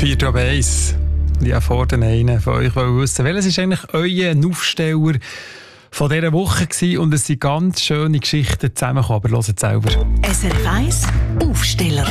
4 ab 1. Ich vor den einen von euch wissen, welches ist eigentlich euer Aufsteller von dieser Woche gewesen? Und es sind ganz schöne Geschichten zusammengekommen, aber hört selber. SRF 1 Aufsteller.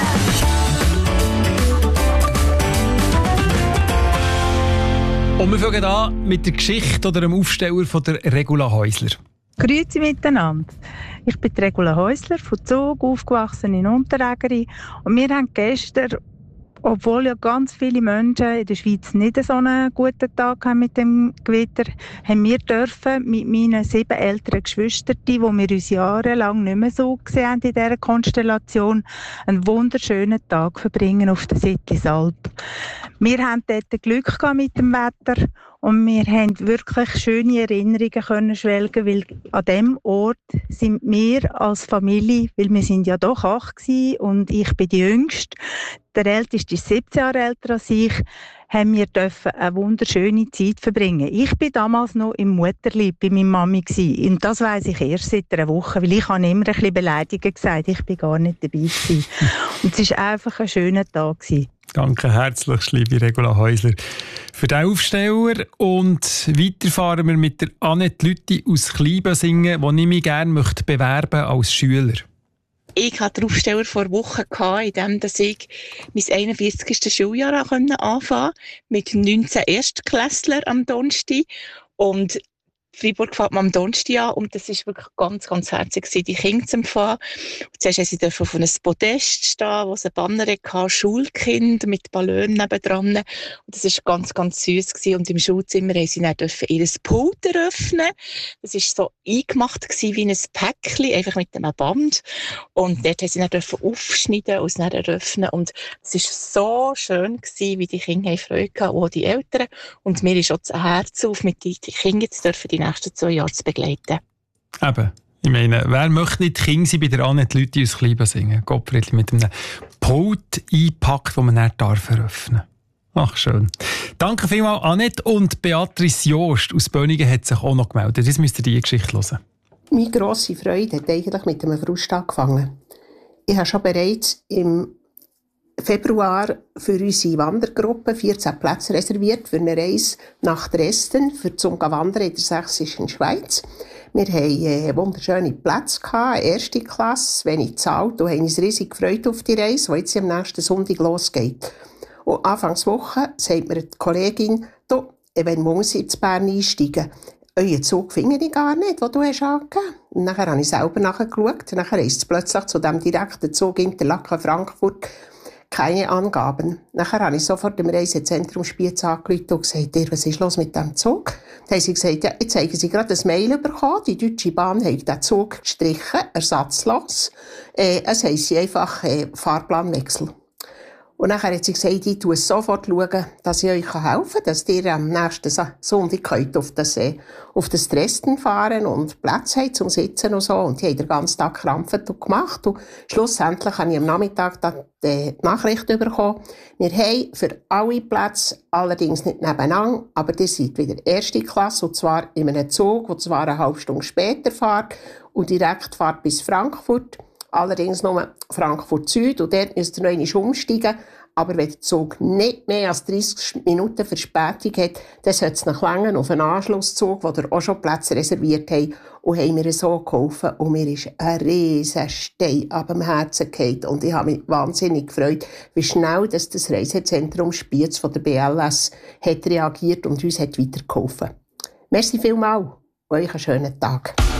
Und wir fangen an mit der Geschichte oder dem Aufsteller von der Regula Häusler. Grüezi miteinander. Ich bin Regula Häusler, von Zug, aufgewachsen in Unterägeri. Und wir haben gestern, obwohl ja ganz viele Menschen in der Schweiz nicht so einen guten Tag haben mit dem Gewitter, haben wir dürfen mit meinen 7 älteren Geschwistern, die wir uns jahrelang nicht mehr so gesehen haben in dieser Konstellation, einen wunderschönen Tag verbringen auf der Sittlisalp. Wir haben dort Glück gehabt mit dem Wetter und wir haben wirklich schöne Erinnerungen können schwelgen, weil an diesem Ort sind wir als Familie, weil wir sind ja doch 8 gewesen und ich bin die Jüngste, der Älteste ist 17 Jahre älter als ich, haben wir dürfen eine wunderschöne Zeit verbringen. Ich bin damals noch im Mutterleib bei meiner Mami gewesen. Und das weiss ich erst seit einer Woche, weil ich habe immer ein bisschen beleidigend gesagt, ich bin gar nicht dabei gewesen. Und es war einfach ein schöner Tag gewesen. Danke herzlich, liebe Regula Häusler, für den Aufsteller. Und weiter fahren wir mit der Annette Lüthi aus Kleinbasingen, die ich mich gerne bewerben als Schüler. Ich hatte den Aufsteller vor Wochen, in dem ich mein 41. Schuljahr anfangen konnte, mit 19 Erstklässlern am Donnerstag. Und Freiburg fährt man am Donnerstag an und das war wirklich ganz, ganz herzig, die Kinder zu empfangen. Zuerst durften sie auf einem Podest stehen, wo es ein Banner hatte, Schulkind mit Ballon nebendran. Und das war ganz, ganz süß gewesen. Und im Schulzimmer durften sie dann ihr Pult eröffnen. Das war so eingemacht wie ein Päckchen, einfach mit einem Band. Und dort durften sie dann aufschneiden und es dann eröffnen. Und es war so schön gewesen, wie die Kinder Freude hatten, auch die Eltern. Und mir ist auch das Herz auf, mit den Kindern zu dürfen, die nächsten 2 Jahre zu begleiten. Eben. Ich meine, wer möchte nicht Kind sein bei der Annette Lüthi aus Kleinbasingen? Gottfried mit einem Pult eingepackt, den man dann eröffnen darf. Ach, schön. Danke vielmals, Annette. Und Beatrice Joost aus Böningen hat sich auch noch gemeldet. Jetzt müsst ihr diese Geschichte hören. Meine grosse Freude hat eigentlich mit einem Frust angefangen. Ich habe schon bereits im Februar für unsere Wandergruppe 14 Plätze reserviert für eine Reise nach Dresden zum Wandern in der sächsischen Schweiz. Wir hatten wunderschöne Plätze, erste Klasse, wenig zahlt und haben uns riesig gefreut auf die Reise, die jetzt am nächsten Sonntag losgeht. Und Anfangswoche sagt mir die Kollegin, du, wenn muss ich in Bern einsteigen? Euren Zug finde ich gar nicht, den du hast angegeben. Und dann habe ich selber nachgeschaut. Dann heisst es plötzlich zu dem direkten Zug Interlaken-Frankfurt keine Angaben. Nachher habe ich sofort im Reisezentrum Spiez angerufen und gesagt, was ist los mit diesem Zug? Dann haben sie gesagt, ja, jetzt haben sie gerade ein Mail bekommen, die Deutsche Bahn hat den Zug gestrichen, ersatzlos. Es heisst einfach Fahrplanwechsel. Und nachher hat sie gesagt, ich schaue sofort, dass ich euch helfen kann, dass ihr am nächsten Sonntag könnt auf das Dresden fahren und Platz habt zum Sitzen und so. Und die haben den ganzen Tag krampfend gemacht. Und schlussendlich habe ich am Nachmittag die Nachricht bekommen. Wir haben für alle Plätze, allerdings nicht nebeneinander, aber die sind wieder erste Klasse, und zwar in einem Zug, der zwar eine halbe Stunde später fährt und direkt fährt bis Frankfurt. Allerdings nur Frankfurt Süd und dort müsst ihr noch einmal umsteigen. Aber wenn der Zug nicht mehr als 30 Minuten Verspätung hat, dann sollte es noch länger auf einen Anschlusszug, wo ihr auch schon Plätze reserviert habt, und haben mir so geholfen. Und mir ist ein riesen Stein ab dem Herzen gefallen. Und ich habe mich wahnsinnig gefreut, wie schnell das Reisezentrum Spiez von der BLS hat reagiert und uns hat weitergeholfen. Merci vielmals. Euch einen schönen Tag.